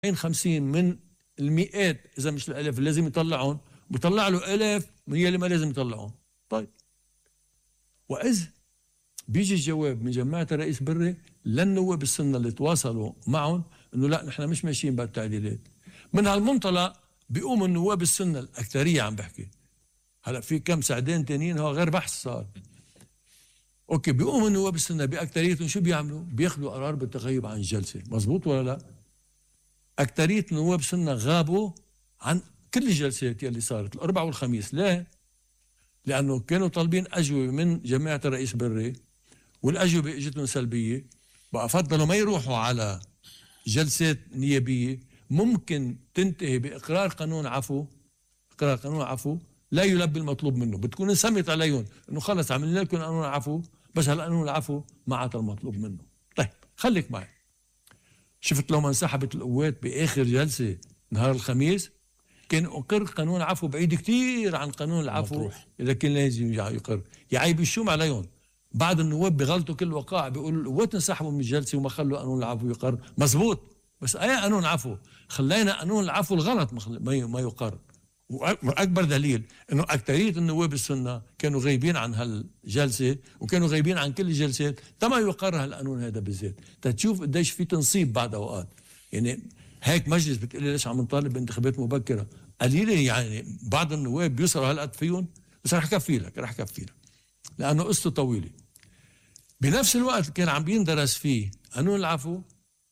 50 من المئات اذا مش الالاف اللي لازم يطلعهم، بيطلع له الاف من يلي ما لازم يطلعهم. طيب واذ بيجي الجواب من جماعه الرئيس بري للنواب السنه اللي تواصلوا معهم انه لا نحن مش ماشيين بالتعديلات، من هالمنطلق بيقوم النواب السنه الاكثريه عم بحكي، هلا في كم سعدين تانيين هو غير بحث صار. اوكي، بيقوم النواب السنه باكثريتهم شو بيعملوا؟ بياخذوا قرار بالتغيب عن الجلسه، مزبوط ولا لا؟ اكثريه نواب السنه غابوا عن كل الجلسات يلي صارت الاربعاء والخميس. ليه؟ لانه كانوا طالبين اجوبه من جماعه الرئيس بري والاجوبه اجتهم سلبيه، بقى فضلوا ما يروحوا على جلسات نيابيه ممكن تنتهي باقرار قانون عفو. اقرار قانون عفو لا يلبي المطلوب منه، بتكون انسمت عليهم انه خلص عملنا لكم قانون عفو، بس هالقانون العفو ما عطى المطلوب منه. طيب خليك معي، شفت لو ما انسحبت القوات باخر جلسه نهار الخميس كان اقر قانون عفو بعيد كثير عن قانون العفو مطروح. اذا كان لازم يقر يعيب الشوم عليهم. بعض النواب بغلطوا كل وقائع، بيقولوا القوات انسحبوا من الجلسه وما خلوا قانون العفو يقر، مزبوط، بس اي قانون عفو؟ خلينا قانون العفو الغلط ما يقر. واكبر دليل انه اكثريه النواب السنه كانوا غايبين عن هالجلسه وكانوا غايبين عن كل الجلسات تما يقر هالقانون هذا بالذات. تشوف قديش في تنصيب بعض اوقات. يعني هيك مجلس بتقولي ليش عم نطالب بانتخابات مبكره؟ قليله يعني بعض النواب بيوصلوا هالقد فيهم، بس رح كفي لك لانه قصته طويله. بنفس الوقت كان عم بيندرس فيه قانون العفو،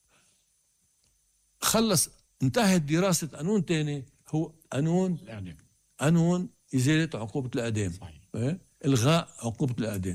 خلص انتهت دراسه قانون ثاني هو قانون ازاله عقوبه الاعدام. صحيح. الغاء عقوبه الاعدام.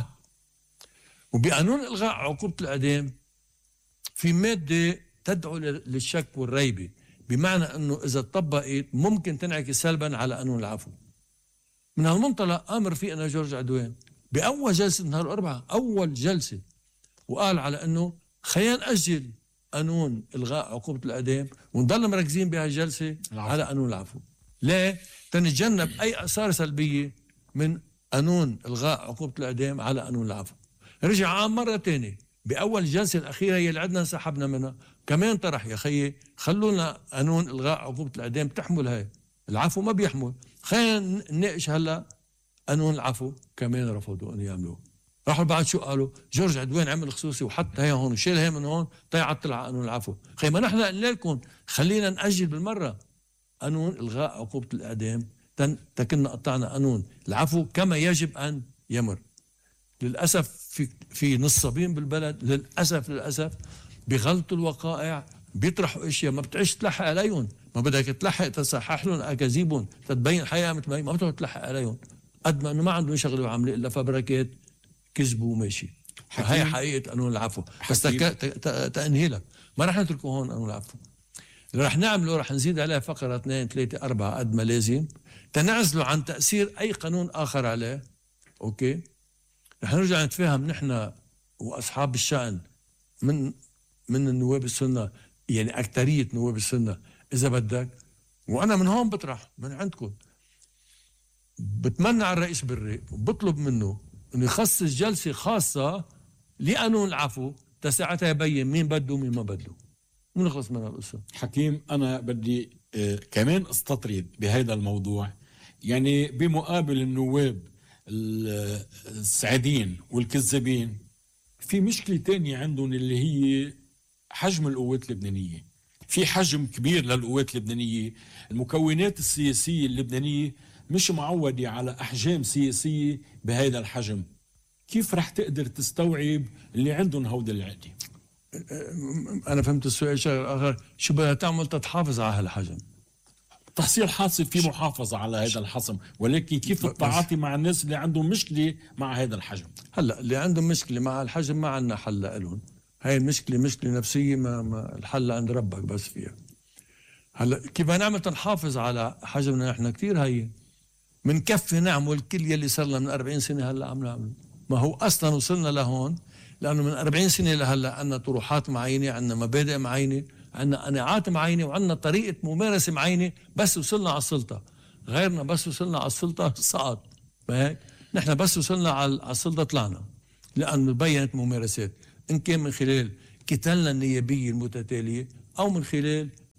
وبقانون الغاء عقوبه الاعدام في ماده تدعو للشك والريبه، بمعنى انه اذا طبقت ممكن تنعكس سلبا على قانون العفو. من هالمنطلق امر فيه انا جورج عدوان باول جلسه نهار الاربعاء، اول جلسه، وقال على انه خلينا ناجل قانون الغاء عقوبه الاعدام ونضل مركزين بهالجلسه على قانون العفو. ليه؟ تنتجنب اي اثار سلبيه من قانون الغاء عقوبه الاعدام على قانون العفو. رجع عام مره ثانيه باول جلسه الاخيره اللي عندنا انسحبنا منها، كمان طرح يا خيي خلونا قانون الغاء عقوبه الاعدام تحمل هاي، العفو ما بيحمل، خلينا نناقش هلا قانون العفو، كمان رفضوا ان يعملوه. راحوا بعد شو قالوا؟ جورج عدوان عمل خصوصي وحط هي هون وشيل هي من هون طلع على قانون العفو. خي ما نحن قلنا لكم خلينا نأجل بالمره قانون الغاء عقوبه الاعدام تكنا قطعنا قانون العفو كما يجب ان يمر. للاسف في نصابين بالبلد، للاسف بغلطوا الوقائع، بيطرحوا اشياء ما بتعيش تلحق عليهم، ما بدك تلحق تصحح لهم اكاذيبهم تتبين الحقيقه مثل ما بتقعد تلحق عليهم، قد ما انه ما عندهم شغله وعامله الا فبركات كذب وماشي. هاي حقيقه قانون العفو. بس تأنهي لك ما رح نتركه هون قانون العفو، اللي رح نعمله رح نزيد عليه فقره 2 3 4 قد ما لازم تنعزله عن تاثير اي قانون اخر عليه. اوكي، رح نرجع نتفاهم نحن واصحاب الشأن من النواب السنه، يعني اكثريه نواب السنه اذا بدك، وانا من هون بطرح من عندكم بتمنى على الرئيس بري وبطلب منه انه يخصص جلسه خاصه لقانون العفو تساعتها يبين مين بده ومين ما بده ونخلص من القصه. حكيم انا بدي كمان استطرد بهذا الموضوع، يعني بمقابل النواب السعيدين والكذابين في مشكله تانية عندهم اللي هي حجم القوات اللبنانيه. في حجم كبير للقوات اللبنانيه، المكونات السياسيه اللبنانيه مش معودة على أحجام سياسية بهذا الحجم. كيف رح تقدر تستوعب اللي عندهم هودا العقدة؟ أنا فهمت السؤال شغل آخر، شو بدها تعمل تتحافظ على هالحجم؟ تحصيل حاصل في محافظة على هذا الحجم، ولكن كيف التعاطي مع الناس اللي عندهم مشكلة مع هذا الحجم؟ هلا اللي عندهم مشكلة مع الحجم ما عندنا حل لهم، هاي المشكلة مشكلة نفسية ما الحل عند ربك بس فيها. هلا كيف نعمل تنحافظ على حجمنا نحن؟ كثير هي من كفي نعمل كل يلي صار لنا من 40 سنة هلا عم نعمل. ما هو أصلا وصلنا لهون لأنه من 40 سنة لهلا عندنا طروحات معينة، عندنا مبادئ معينة، عندنا قناعات معينة، وعندنا طريقة ممارسة معينة. بس وصلنا على السلطة، غيرنا بس وصلنا على السلطة سقط. فهيك نحن بس وصلنا على السلطة طلعنا، لأنه بينت ممارسات إن كان من خلال قتالنا النيابية المتتالية أو من خلال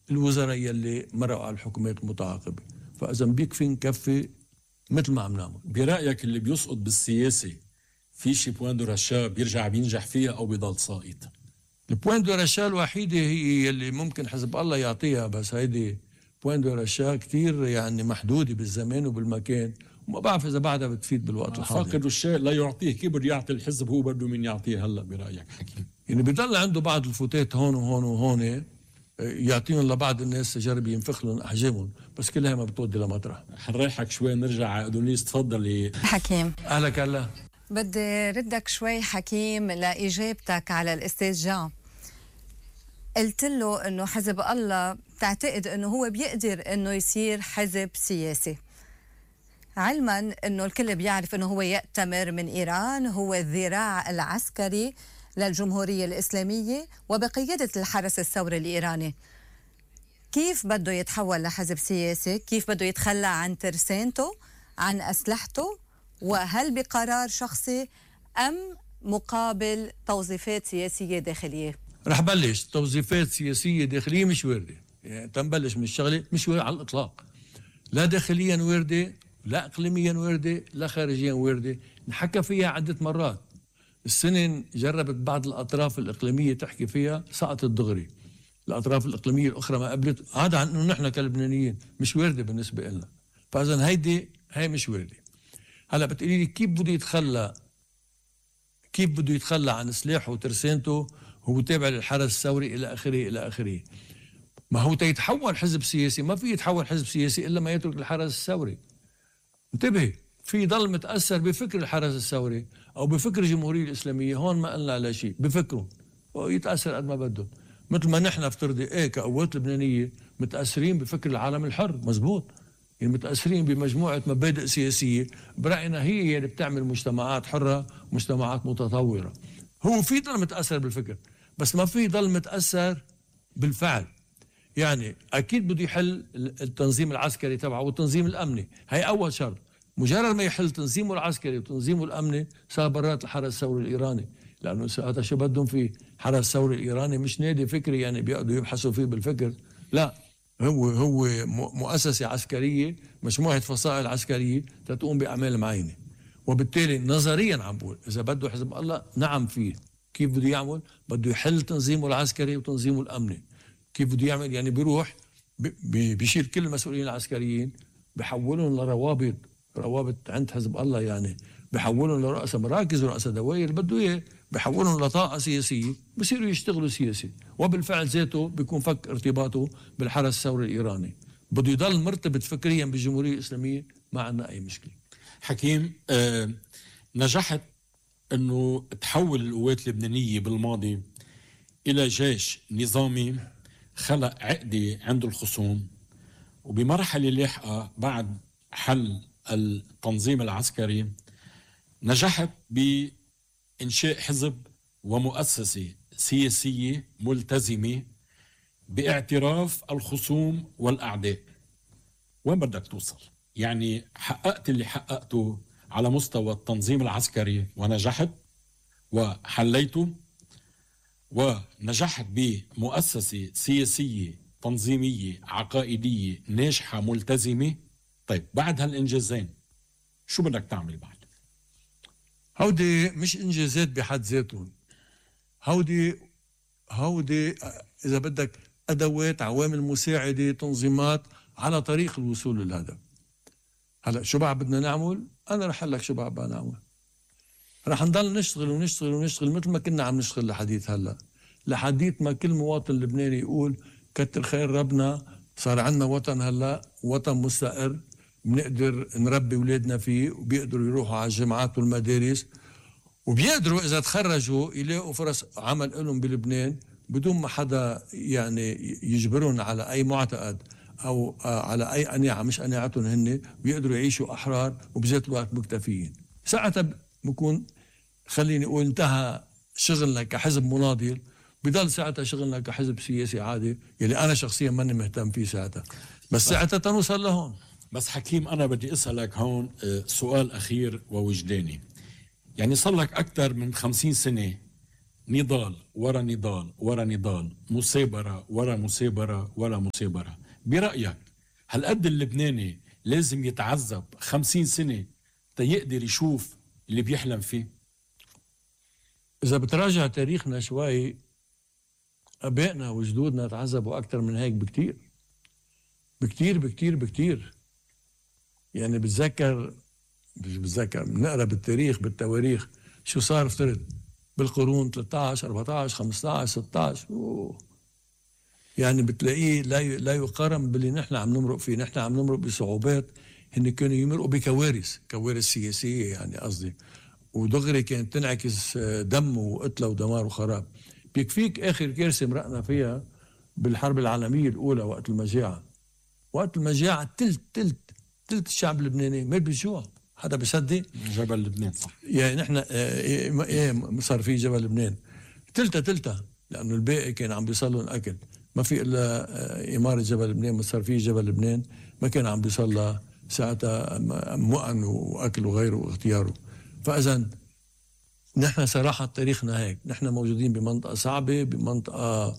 الوزراء يلي مرقوا على الحكومات المتعاقبة. فإذا بيكفي نكفي مثل ما عم نعمل. برأيك اللي بيسقط بالسياسة في شي بوان دو رشا بيرجع بينجح فيها أو بيضل ساقط؟ البوان دو رشا الوحيدة هي اللي ممكن حزب الله يعطيها، بس هيدي بوان دو رشا كتير يعني محدودة بالزمان وبالمكان، وما بعرف إذا بعدها بتفيد بالوقت الحاضر. فاقد الشيء لا يعطيه، كيف بده يعطي الحزب هو بده من يعطيه هلا برأيك حكيم؟ يعني بيضل عنده بعض الفوتات هون وهون وهون يعطيهم لبعض الناس تجرب ينفخ لهم أحجامهم، بس كلها ما بتودي لمطرح. حنريحك شوي نرجع على أدونيس. تفضلي حكيم. أهلك هلا. بدي ردك شوي حكيم لإجابتك على الأستاذ جان. قلت له إنه حزب الله بتعتقد إنه هو بيقدر إنه يصير حزب سياسي، علما إنه الكل بيعرف إنه هو يأتمر من إيران، هو الذراع العسكري للجمهورية الإسلامية وبقيادة الحرس الثوري الإيراني. كيف بده يتحول لحزب سياسي؟ كيف بده يتخلى عن ترسانته، عن أسلحته؟ وهل بقرار شخصي أم مقابل توظيفات سياسية داخلية؟ رح بلش توظيفات سياسية داخلية مش واردة، يعني تنبلش من الشغلة مش واردة على الإطلاق، لا داخليا واردة، لا إقليميا واردة، لا خارجيا واردة. نحكى فيها عدة مرات. السنة جربت بعض الأطراف الإقليمية تحكي فيها، سقطت دغري. الأطراف الإقليمية الأخرى ما قبلت، هذا عن إنه نحن كلبنانيين مش واردة بالنسبة لنا. فإذا هي مش واردة. هلا بتقولي لي كيف بده يتخلى عن سلاحه وترسانته، هو تابع للحرس الثوري إلى آخره إلى آخره. ما هو تيتحول حزب سياسي، ما في يتحول حزب سياسي إلا ما يترك الحرس الثوري. انتبه، في ضل متأثر بفكر الحرس الثوري أو بفكر الجمهورية الإسلامية، هون ما قلنا على شيء، بفكرهم ويتأثر قد ما بدهم. مثل ما نحن افترضي كقوات لبنانية متأثرين بفكر العالم الحر، مزبوط، يعني متأثرين بمجموعة مبادئ سياسية برأينا هي اللي بتعمل مجتمعات حرة، مجتمعات متطورة. هو في ضل متأثر بالفكر، بس ما في ضل متأثر بالفعل. يعني أكيد بده يحل التنظيم العسكري تبعه والتنظيم الأمني، هي أول شرط. مجرد ما يحل تنظيمه العسكري وتنظيمه الأمني صار برات الحرس الثوري الإيراني، لأنه هذا شو بدهم فيه؟ حرس الثوري الإيراني مش نادي فكري يعني بيقعدوا يبحثوا فيه بالفكر، لا، هو مؤسسة عسكرية، مجموعة فصائل عسكرية تقوم بأعمال معينة. وبالتالي نظريا عم بقول إذا بده حزب الله نعم فيه. كيف بده يعمل؟ بده يحل تنظيمه العسكري وتنظيمه الأمني. كيف بده يعمل؟ يعني بيروح بيشيل كل المسؤولين العسكريين، بحولهم روابط عند حزب الله، يعني بحولهم لرؤساء مراكز ورؤساء دوائر بده اياه، بحولهم لطاقة سياسية، بصيروا يشتغلوا سياسي، وبالفعل ذاته بيكون فك ارتباطه بالحرس الثوري الإيراني. بده يضل مرتبط فكريا بالجمهورية الإسلامية، ما عندنا أي مشكلة. حكيم، نجحت أنه تحول القوات اللبنانية بالماضي إلى جيش نظامي خلق عقدة عند الخصوم، وبمرحلة لاحقة بعد حل التنظيم العسكري نجحت بإنشاء حزب ومؤسسة سياسية ملتزمة باعتراف الخصوم والأعداء. وين بدك توصل؟ يعني حققت اللي حققته على مستوى التنظيم العسكري ونجحت وحليته، ونجحت بمؤسسة سياسية تنظيمية عقائدية ناجحة ملتزمة. طيب بعد هالإنجازين شو بدك تعمل بعد؟ هودي مش إنجازات بحد ذاتهم، هودي إذا بدك أدوات، عوامل مساعدة، تنظيمات على طريق الوصول للهدف. هلا شو بعد بدنا نعمل؟ أنا رح أقول لك شو بعد بدنا نعمل. رح نضل نشتغل ونشتغل ونشتغل مثل ما كنا عم نشتغل لحديث هلا، لحديث ما كل مواطن لبناني يقول كتر خير ربنا صار عندنا وطن هلا، وطن مستقر، بنقدر نربي اولادنا فيه، وبيقدروا يروحوا على الجامعات والمدارس، وبيقدروا اذا تخرجوا يلاقوا فرص عمل لهم بلبنان بدون ما حدا يعني يجبرهم على اي معتقد او على اي قناعه مش قناعتهم هن، بيقدروا يعيشوا احرار وبذات الوقت مكتفيين. ساعتها بكون خليني اقول انتهى شغلنا كحزب مناضل، بضل ساعتها شغلنا كحزب سياسي عادي يلي انا شخصيا ماني مهتم فيه ساعتها، بس ساعتها تنوصل لهون. بس حكيم، أنا بدي أسألك هون سؤال أخير ووجداني. يعني صار لك أكثر من 50 سنة نضال ورا نضال ورا نضال، مثابرة ورا مثابرة ورا مثابرة. برأيك هالقد اللبناني لازم يتعذب 50 سنة تيقدر يشوف اللي بيحلم فيه؟ إذا بتراجع تاريخنا شوي، أبائنا وجدودنا تعذبوا أكثر من هيك بكتير بكتير بكتير بكتير. يعني بتذكر بنقرا بالتاريخ بالتواريخ شو صار افترض بالقرون 13 14 15 16. يعني بتلاقيه لا يقارن باللي نحن عم نمرق فيه. نحن عم نمرق بصعوبات، هن كانوا يمرقوا بكوارث سياسية يعني قصدي، ودغري كانت تنعكس دم وقتلة ودمار وخراب. بيكفيك آخر كارثة مرقنا فيها بالحرب العالمية الأولى وقت المجاعة. وقت المجاعة تلت الشعب اللبناني مات بالجوع. حدا بيصدق؟ جبل لبنان صح. يعني نحن صار في جبل لبنان تلتها لأنه الباقي كان عم بيصل لهم أكل. ما في إلا إمارة جبل لبنان، صار في جبل لبنان ما كان عم بيصل لها ساعتها مؤن وأكل وغيره واختياره. فإذا نحن صراحة تاريخنا هيك، نحن موجودين بمنطقة صعبة، بمنطقة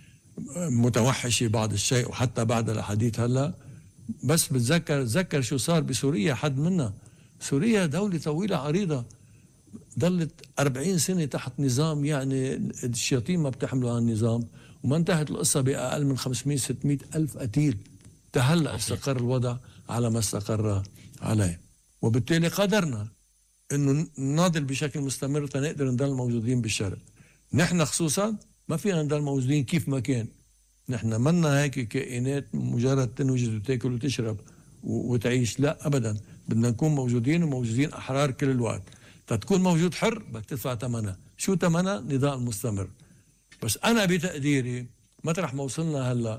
متوحشة بعض الشيء، وحتى بعد الحديث هلا. بس بتذكر شو صار بسوريا. حد منا سوريا دولة طويلة عريضة ضلت 40 سنة تحت نظام، يعني الشياطين ما بتحملوا هالنظام، وما انتهت القصة بأقل من 500-600 ألف قتيل. تهلأ استقر الوضع على ما استقر عليه، وبالتالي قدرنا انه نناضل بشكل مستمر تنقدر نضل موجودين بالشرق. نحن خصوصا ما فينا نضل موجودين كيف ما كان. نحن منا هيك كائنات مجرد تنوجد وتاكل وتشرب وتعيش، لا ابدا. بدنا نكون موجودين احرار كل الوقت. تكون موجود حر بدك تدفع ثمنها. شو ثمنها؟ نضال مستمر. بس انا بتقديري مطرح ما وصلنا هلا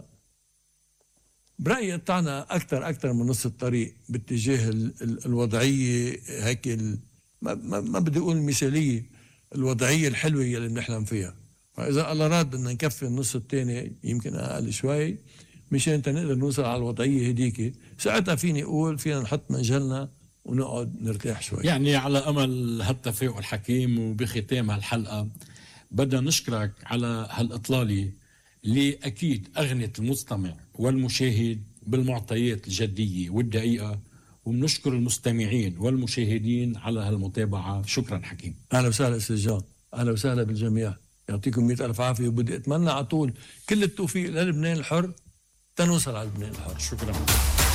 برأيي قطعنا اكثر من نص الطريق باتجاه الوضعيه هيك ما بدي اقول المثاليه، الوضعيه الحلوه اللي بنحلم فيها. فاذا الله راد بدنا نكفي النص الثاني يمكن اقل شوي مشان نقدر نوصل على الوضعيه هديك. ساعتها فيني اقول فينا نحط منجلنا ونقعد نرتاح شوي. يعني على امل هالتفاؤل حكيم، وبختام هالحلقه بدنا نشكرك على هالاطلاله اللي اكيد اغنت المستمع والمشاهد بالمعطيات الجديه والدقيقه، وبنشكر المستمعين والمشاهدين على هالمتابعه. شكرا حكيم. اهلا وسهلا استاذ جان، اهلا وسهلا بالجميع، يعطيكم 100,000 عافيه. وبدي اتمنى على طول كل التوفيق للبنان الحر تنوصل على لبنان الحر. شكرا.